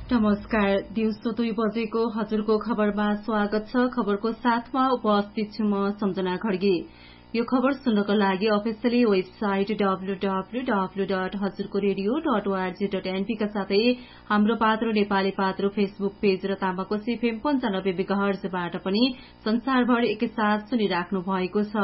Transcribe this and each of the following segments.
नमस्कार। दिउँसो 2 बजेको हजुरको खबरमा स्वागत छ। खबरको साथमा उपस्थित छु म सम्झना खड्गी। यो खबर सुन्नको लागि अफिसियली वेबसाइट www.hazurkoradio.org.np का साथै हाम्रो पात्रो नेपाली पात्रो फेसबुक पेज र तामाकोसी FM 95 मेगाहर्जबाट पनि संसारभर एकैसाथ सुनिराख्नु भएको छ।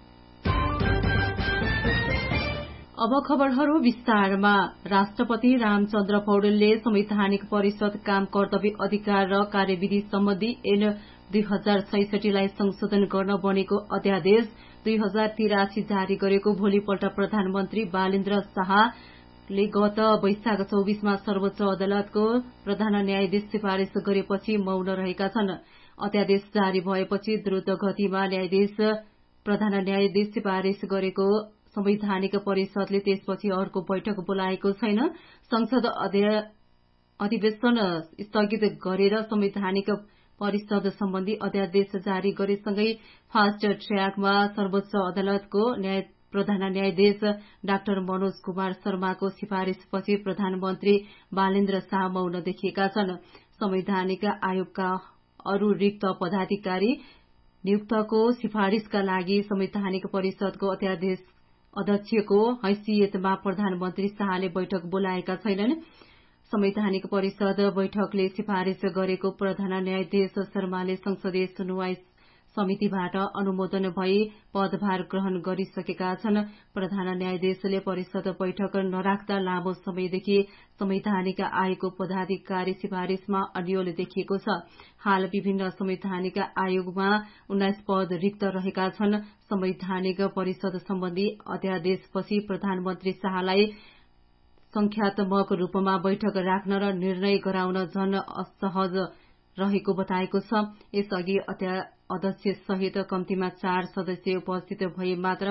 अब खबरहरू विस्तारमा। राष्ट्रपति रामचन्द्र पौडेलले संवैधानिक परिषद काम कर्तव्य अधिकार र कार्यविधि सम्बन्धी ऐन 2066 लाई संशोधन गर्न बनेको अध्यादेश 2083 जारी गरेको भोलिपल्ट प्रधानमन्त्री बालेन्द्र शाहले गत वैशाख 24 मा सर्वोच्च अदालतको प्रधान न्यायाधीश सिफारिश गरेपछि मौन रहेका छन्। अध्यादेश जारी भएपछि द्रुत गतिमा प्रधान न्यायाधीश सिफारिश गरेको संवैधानिक परिषदले त्यसपछि अर्को बैठक बोलाएको छैन। संसद अधिवेशन स्थगित गरेर संवैधानिक परिषद सम्बन्धी अध्यादेश जारी गरेसँगै फास्ट ट्र्याकमा सर्वोच्च अदालतको प्रधान न्यायाधीश डाक्टर मनोज कुमार शर्माको सिफारिशपछि प्रधानमन्त्री बालेन्द्र शाह मौन देखिएका छन्। संवैधानिक आयोगका अरू रिक्त पदाधिकारी नियुक्तको सिफारिशका लागि संवैधानिक परिषदको अध्यक्षको हैसियतमा प्रधानमन्त्री शाहले बैठक बोलाएका छैनन्। संवैधानिक परिषद बैठकले सिफारिश गरेको प्रधान न्यायाधीश शर्माले संसदीय सुनवाई समितिबाट अनुमोदन भई पदभार ग्रहण गरिसकेका छन्। प्रधान न्यायाधीशले परिषद बैठक नराख्दा लामो समयदेखि संवैधानिक आयोगको पदाधिकारी सिफारिशमा अन्यल देखिएको छ। हाल विभिन्न संवैधानिक आयोगमा 19 पद रिक्त रहेका छन्। संवैधानिक परिषद सम्बन्धी अध्यादेशपछि प्रधानमन्त्री शाहलाई संख्यात्मक रूपमा बैठक राख्न र निर्णय गराउन झन असहज रहेको बताएको छ। यसअघि अध्यक्ष सहित कम्तीमा 4 सदस्य उपस्थित भए मात्र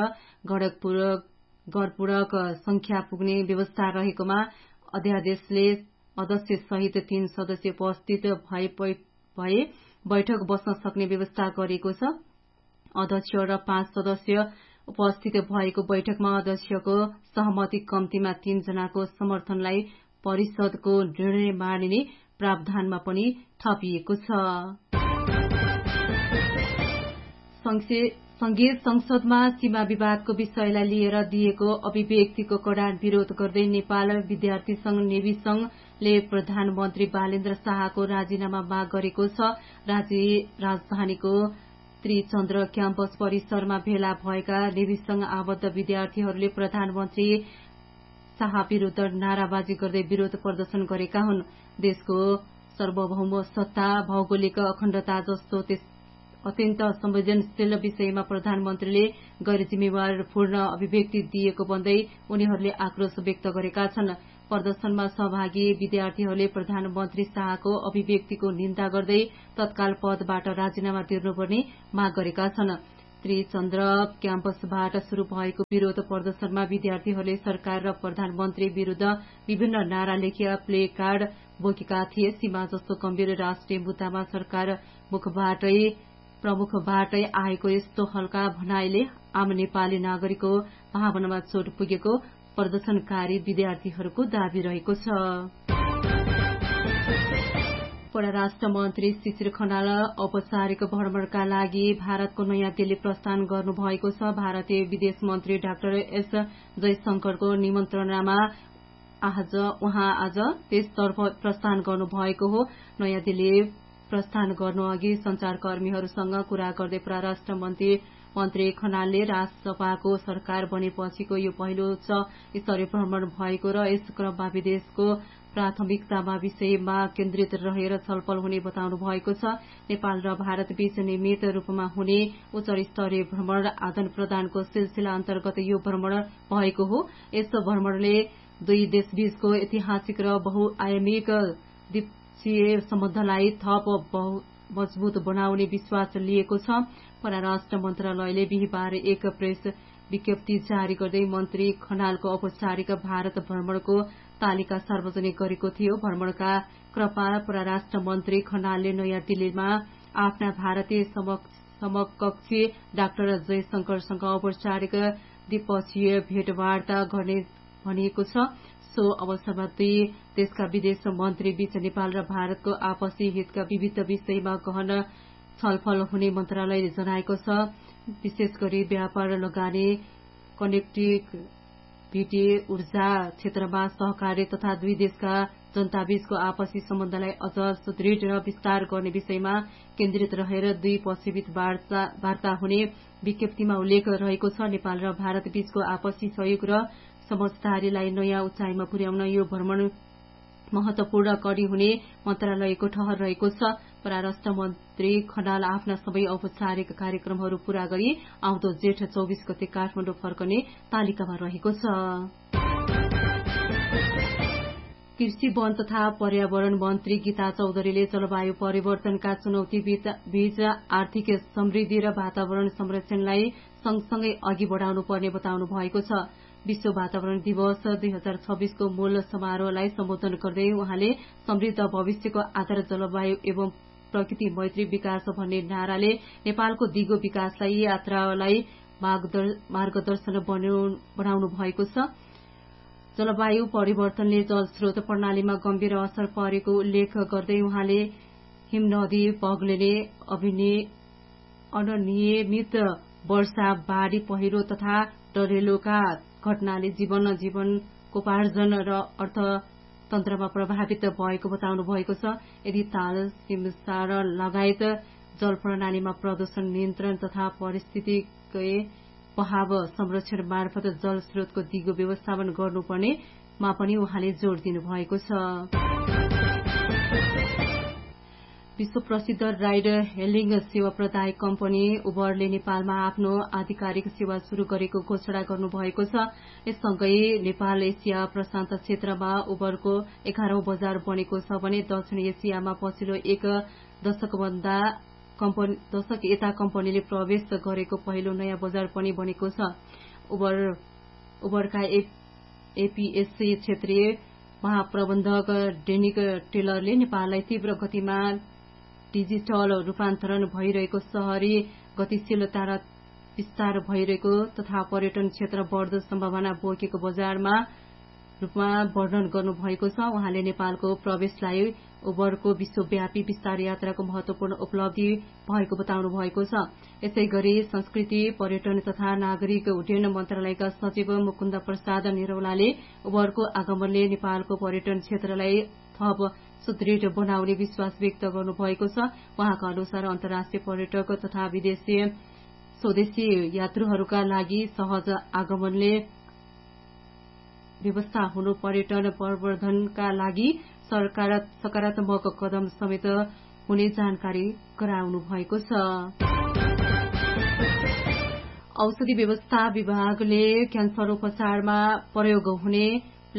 गणपूरक संख्या पुग्ने व्यवस्था रहेकोमा अध्यादेशले अध्यक्ष सहित 3 सदस्य उपस्थित भए बैठक बस्न सक्ने व्यवस्था गरेको छ। अध्यक्ष र 5 सदस्य उपस्थित भएको बैठकमा अध्यक्षको सहमति कम्तीमा 3 जनाको समर्थनलाई परिषदको निर्णय मानिने प्रावधानमा पनि थपिएको छ। संघीय संसदमा सीमा विवादको विषयलाई लिएर दिएको अभिव्यक्तिको कड़ा विरोध गर्दै नेपाल विद्यार्थी संघ नेवी संघले प्रधानमन्त्री बालेन्द्र शाहको राजीनामा माग गरेको छ। राजधानीको त्रिचन्द्र क्याम्पस परिसरमा भेला भएका नेवी संघ आबद्ध विद्यार्थीहरूले प्रधानमन्त्री शाह विरूद्ध नाराबाजी गर्दै विरोध प्रदर्शन गरेका हुन्। देशको सार्वभौम सत्ता, भौगोलिक अखण्डता जस्तो अत्यन्त संवेदनशील विषयमा प्रधानमन्त्रीले गैर जिम्मेवारपूर्ण अभिव्यक्ति दिएको भन्दै उनीहरूले आक्रोश व्यक्त गरेका छन्। प्रदर्शनमा सहभागी विद्यार्थीहरूले प्रधानमन्त्री शाहको अभिव्यक्तिको निन्दा गर्दै तत्काल पदबाट राजीनामा दिनुपर्ने माग गरेका छन्। त्रिचन्द्र क्याम्पसबाट शुरू भएको विरोध प्रदर्शनमा विद्यार्थीहरूले सरकार र प्रधानमन्त्री विरूद्ध विभिन्न नारा लेखिया प्ले कार्ड बोकेका थिए। सीमा जस्तो गम्भीर राष्ट्रिय मुद्दामा सरकार प्रमुखबाटै आएको यस्तो हल्का भनाइले आम नेपाली नागरिकको भावनामा चोट पुगेको प्रदर्शनकारी विद्यार्थीहरूको दावी रहेको छ। परराष्ट्र मन्त्री शिशिर खनाल औपचारिक भ्रमणका लागि भारतको नयाँ दिल्ली प्रस्थान गर्नुभएको छ। भारतीय विदेश मन्त्री डाक्टर एस जयशंकरको निमन्त्रणामा उहाँ आज त्यसतर्फ प्रस्थान गर्नुभएको हो। नयाँ दिल्ली प्रस्थान गर्नु अघि संचारकर्मीहरूसँग कुरा गर्दै परराष्ट्र मन्त्री खनालले राजसभाको सरकार बनेपछिको यो पहिलो उच्च स्तरीय भ्रमण भएको र यस क्रममा विदेशको प्राथमिकतामा विषयमा केन्द्रित रहेर छलफल हुने बताउनु भएको छ। नेपाल र भारत बीच नियमित रूपमा हुने उच्च स्तरीय भ्रमण आदान प्रदानको सिलसिला अन्तर्गत यो भ्रमण भएको हो। यस भ्रमणले दुई देशबीचको ऐतिहासिक र बहुआयामिक द्विपक्षीय सम्बन्धलाई थप मजबूत बनाउने विश्वास लिएको छ। परराष्ट्र मन्त्रालयले बिहिबार एक प्रेस विज्ञप्ति जारी गर्दै मन्त्री खनालको औपचारिक भारत भ्रमणको तालिका सार्वजनिक गरेको थियो। भ्रमणका क्रममा परराष्ट्र मन्त्री खनालले नयाँ दिल्लीमा आफ्ना भारतीय समकक्षी डाक्टर जयशंकरसँग औपचारिक द्विपक्षीय भेटवार्ता गर्ने भनिएको छ। सो अवसरमा दुई देशका विदेश मन्त्री बीच नेपाल र भारतको आपसी हितका विविध विषयमा गहन छलफल हुने मन्त्रालयले जनाएको छ। विशेष गरी व्यापार, लगानी, कनेक्टिभिटी, ऊर्जा क्षेत्रमा सहकार्य तथा दुई देशका जनताबीचको आपसी सम्बन्धलाई अझ सुदृढ र विस्तार गर्ने विषयमा केन्द्रित रहेर दुई पक्षबीच वार्ता हुने विज्ञप्तिमा उल्लेख रहेको छ। नेपाल र भारत बीचको आपसी सहयोग र समझदारीलाई नयाँ उचाइमा पुर्याउन यो भ्रमण महत्वपूर्ण कडी हुने मन्त्रालयको ठहर रहेको छ। परराष्ट्र मन्त्री खनाल आफ्ना सबै औपचारिक कार्यक्रमहरू पूरा गरी आउँदो जेठ 24 गते काठमाडौँ फर्कने तालिकामा रहेको छ। कृषि, वन तथा पर्यावरण मन्त्री गीता चौधरीले जलवायु परिवर्तनका चुनौती बीच आर्थिक समृद्धि र वातावरण संरक्षणलाई सँगसँगै अघि बढाउनु पर्ने बताउनु भएको छ। विश्व वातावरण दिवस 2026 को मूल समारोहलाई सम्बोधन गर्दै उहाँले समृद्ध भविष्यको आधार जलवायु एवं प्रकृति मैत्री विकास भन्ने नाराले नेपालको दिगो विकासलाई यात्रालाई मार्गदर्शन बनाउनु भएको छ। जलवायु परिवर्तनले जलस्रोत प्रणालीमा गम्भीर असर परेको उल्लेख गर्दै उहाँले हिमनदी पग्लिने, अनियमित वर्षा, बाढ़ी, पहिरो तथा डढेलोका घटनाले जीवनकोपार्जन र अर्थतन्त्रमा प्रभावित भएको बताउनु भएको छ। यदि ताल, हिमसार लगायत जल प्रणालीमा प्रदूषण नियन्त्रण तथा पारिस्थितिकीय बहाव संरक्षण मार्फत जल स्रोतको दिगो व्यवस्थापन गर्नुपर्नेमा पनि उहाँले जोड़ दिनु भएको छ। विश्व प्रसिद्ध राइड हेलिङ सेवा प्रदायक कम्पनी उबरले नेपालमा आफ्नो आधिकारिक सेवा शुरू गरेको घोषणा गर्नुभएको छ। यससँगै नेपाल एसिया प्रशान्त क्षेत्रमा उबरको 11औं बजार बनेको छ भने दक्षिण एसियामा पछिल्लो एक दशक यता कम्पनीले प्रवेश गरेको पहिलो नयाँ बजार पनि बनेको छ। उबरका एपीएससी क्षेत्रीय महाप्रबन्धक डेनिक टेलरले नेपाललाई तीव्र गतिमा डिजिटल रूपान्तरण भइरहेको, शहरी गतिशीलता र विस्तार भइरहेको तथा पर्यटन क्षेत्र बढ्दो सम्भावना बोकेको बजारमा रूपमा वर्णन गर्नुभएको छ। उहाँले नेपालको प्रवेशलाई उबरको विश्वव्यापी विस्तार यात्राको महत्वपूर्ण उपलब्धि भएको बताउनु भएको छ। यसैगरी संस्कृति, पर्यटन तथा नागरिक उड्डयन मन्त्रालयका सचिव मुकुन्द प्रसाद निरौलाले उबरको आगमनले नेपालको पर्यटन क्षेत्रलाई थप सुदृढ बनाउने विश्वास व्यक्त गर्नुभएको छ। उहाँका अनुसार अन्तर्राष्ट्रिय पर्यटक तथा स्वदेशी यात्रुहरूका लागि सहज आगमनले व्यवस्था हुनु पर्यटन प्रवर्धनका लागि सकारात्मक कदम समेत हुने जानकारी गराउनु भएको छ। औषधि व्यवस्था विभागले क्यान्सर उपचारमा प्रयोग हुने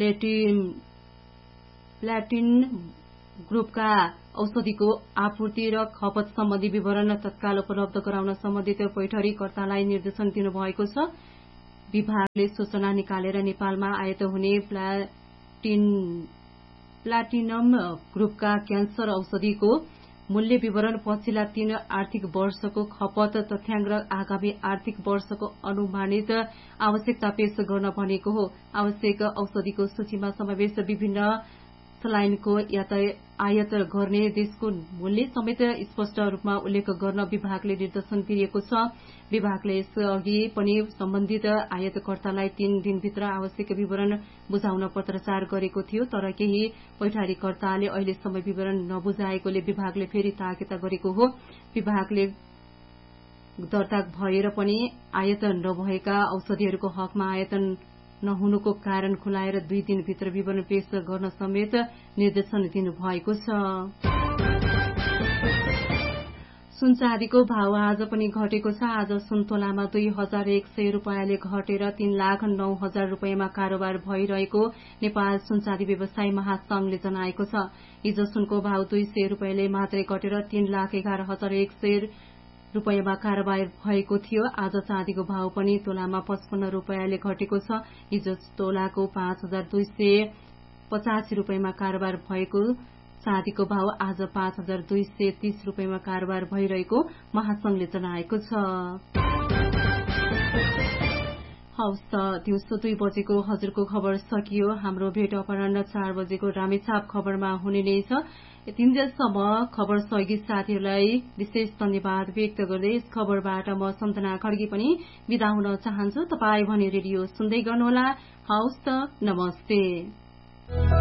प्लाटिन ग्रुपका औषधिको आपूर्ति र खपत सम्बन्धी विवरण तत्काल उपलब्ध गराउन सम्बन्धित पैठरीकर्तालाई निर्देशन दिनुभएको छ। विभागले सूचना निकालेर नेपालमा आयात हुने प्लाटिनम ग्रुपका क्यान्सर औषधिको मूल्य विवरण, पछिल्ला 3 आर्थिक वर्षको खपत तथ्याङ्क र आगामी आर्थिक वर्षको अनुमानित आवश्यकता पेश गर्न भनेको हो। आवश्यक औषधिको सूचीमा समावेश विभिन्न सलाइनको आयात गर्ने देशको मूल्य समेत स्पष्ट रूपमा उल्लेख गर्न विभागले निर्देशन दिएको छ। विभागले यसअघि पनि सम्बन्धित आयातकर्तालाई 3 दिनभित्र आवश्यक विवरण बुझाउन पत्राचार गरेको थियो, तर केही पैठारीकर्ताले अहिलेसम्म विवरण नबुझाएकोले विभागले फेरि ताकेता गरेको हो। विभागले दर्ता भएर पनि आयात नभएका औषधिहरूको हकमा आयात नहुनुको कारण खुलाएर 2 दिनभित्र विवरण पेश गर्न समेत निर्देशन दिनुभएको छ। सुन चाँदीको भाव आज पनि घटेको छ। आज सुन तोलामा 2100 रुपियाँले घटेर 3,09,000 रुपियाँमा कारोबार भइरहेको नेपाल सुन चाँदी व्यवसायी महासंघले जनाएको छ। हिजो सुनको भाव 200 रुपियाँले मात्रै घटेर 3,11,100 रुपियाँमा कारोबार भएको थियो। आज चाँदीको भाव पनि तोलामा 55 रुपियाँले घटेको छ। हिजो तोलाको 5,285 रुपियाँमा कारोबार भएको चाँदीको भाव आज 5,230 रुपियाँमा कारोबार भइरहेको महासंघले जनाएको छ। हवस् त, दिउँसो 2 बजेको हजुरको खबर सकियो। हाम्रो भेट अपराह्न 4 बजेको रामेछाप खबरमा हुने नै छ। यतिन्जेलसम्म खबर सहयोगी साथीहरूलाई विशेष धन्यवाद व्यक्त गर्दै यस खबरबाट म सन्तना खड्गी पनि बिदा हुन चाहन्छु। तपाईँ भने रेडियो सुन्दै गर्नुहोला। हवस् त, नमस्ते।